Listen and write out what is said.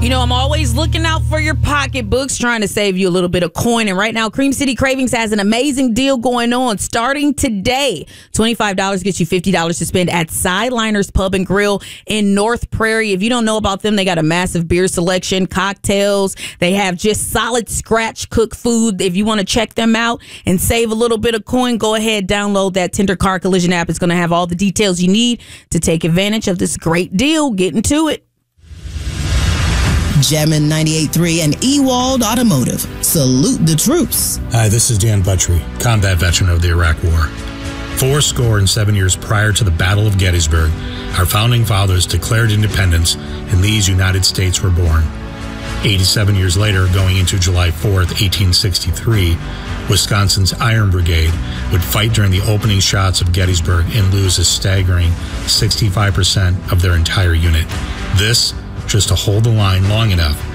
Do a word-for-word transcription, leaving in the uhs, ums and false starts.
You know, I'm always looking out for your pocketbooks, trying to save you a little bit of coin. And right now, Cream City Cravings has an amazing deal going on starting today. twenty-five dollars gets you fifty dollars to spend at Sideliners Pub and Grill in North Prairie. If you don't know about them, they got a massive beer selection, cocktails. They have just solid scratch cooked food. If you want to check them out and save a little bit of coin, go ahead, download that Tender Car Collision app. It's going to have all the details you need to take advantage of this great deal. Get into it. Jammin' ninety-eight point three and Ewald Automotive. Salute the troops. Hi, this is Dan Buttrey, combat veteran of the Iraq War. Four score and seven years prior to the Battle of Gettysburg, our founding fathers declared independence, and these United States were born. eighty-seven years later, going into July fourth, eighteen sixty-three, Wisconsin's Iron Brigade would fight during the opening shots of Gettysburg and lose a staggering sixty-five percent of their entire unit. This just to hold the line long enough